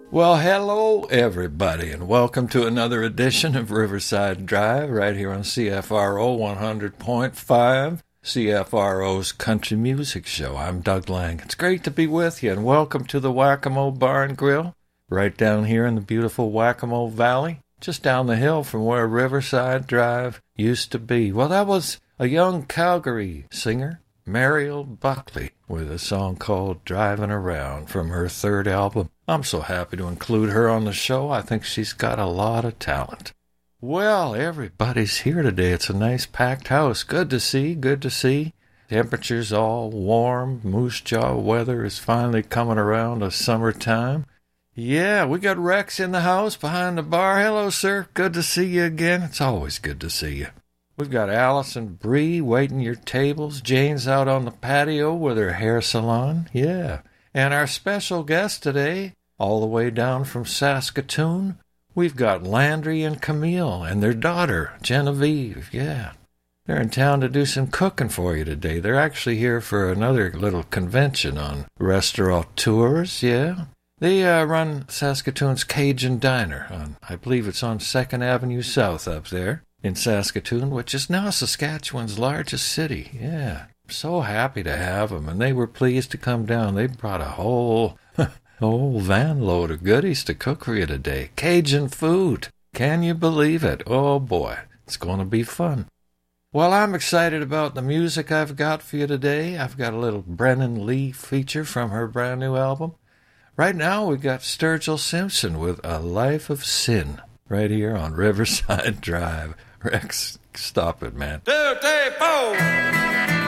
Well, hello, everybody, and welcome to another edition of Riverside Drive right here on CFRO 100.5, CFRO's Country Music Show. I'm Doug Lang. It's great to be with you, and welcome to the Whack-A-Mole Bar and Grill right down here in the beautiful Whack-A-Mole Valley, just down the hill from where Riverside Drive used to be. Well, that was a young Calgary singer, Mariel Buckley, with a song called Driving Around from her third album. I'm so happy to include her on the show. I think she's got a lot of talent. Well, everybody's here today. It's a nice packed house. Good to see, good to see. Temperature's all warm. Moose jaw weather is finally coming around to summertime. Yeah, we got Rex in the house behind the bar. Hello, sir. Good to see you again. It's always good to see you. We've got Allison Bree waiting your tables. Jane's out on the patio with her hair salon. Yeah. And our special guest today, all the way down from Saskatoon, we've got Landry and Camille and their daughter, Genevieve. Yeah. They're in town to do some cooking for you today. They're actually here for another little convention on restaurateurs. Yeah. They run Saskatoon's Cajun Diner on, I believe it's on 2nd Avenue South up there in Saskatoon, which is now Saskatchewan's largest city. Yeah, so happy to have them, and they were pleased to come down. They brought a whole van load of goodies to cook for you today. Cajun food. Can you believe it? Oh, boy, it's going to be fun. Well, I'm excited about the music I've got for you today. I've got a little Brennan Lee feature from her brand new album. Right now, we've got Sturgill Simpson with A Life of Sin right here on Riverside Drive. Rex, stop it, man. 2, 3, 4.